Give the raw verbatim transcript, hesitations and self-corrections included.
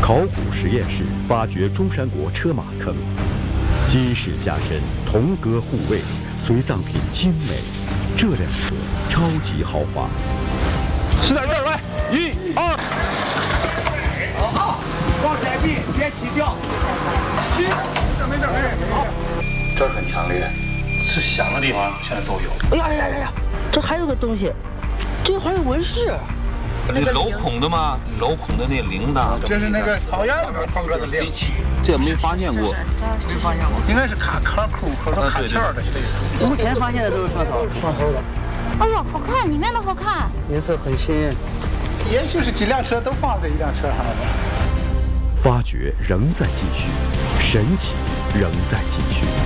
考古实验室发掘中山国车马坑，金饰加身，铜戈护卫，随葬品精美，这辆车超级豪华。 十点二来，一二， 好，往前比，别起吊。起，没事没事没事。好， 这儿很强烈， 是响的地方现在都有。 哎呀呀呀呀，这还有个东西，这好像纹饰。 那个镂孔的吗？镂孔的那铃铛， 这是那个草原里边风格的铃， 这没发现过， 没发现过， 应该是卡卡扣或者卡签的。 目前发现的都是双头， 双头的。 哎呦，好看，里面的好看， 颜色很鲜艳。 也许是几辆车都放在一辆车上了。 发掘仍在继续，神奇仍在继续。